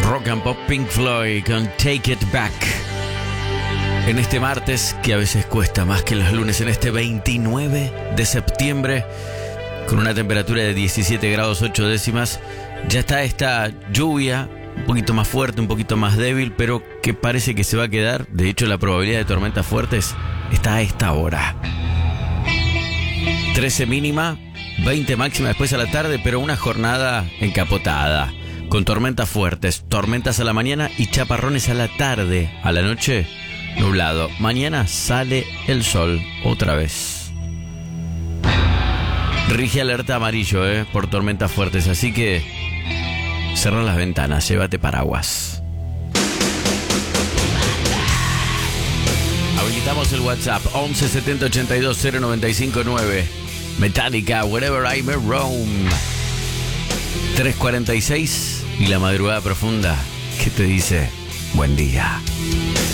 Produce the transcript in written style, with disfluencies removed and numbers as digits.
Rock and Pop Pink Floyd con Take It Back. En este martes, que a veces cuesta más que los lunes, en este 29 de septiembre, con una temperatura de 17 grados 8 décimas, ya está esta lluvia, un poquito más fuerte, un poquito más débil, pero que parece que se va a quedar. De hecho, la probabilidad de tormentas fuertes está a esta hora. 13 mínima, 20 máxima después a la tarde, pero una jornada encapotada, con tormentas fuertes, tormentas a la mañana y chaparrones a la tarde. A la noche, nublado. Mañana sale el sol otra vez. Rige alerta amarillo, por tormentas fuertes, así que cerra las ventanas, llévate paraguas. Habilitamos el WhatsApp 11 70 82 095 9. Metallica, Wherever I May Roam. 3:46 y la madrugada profunda que te dice buen día.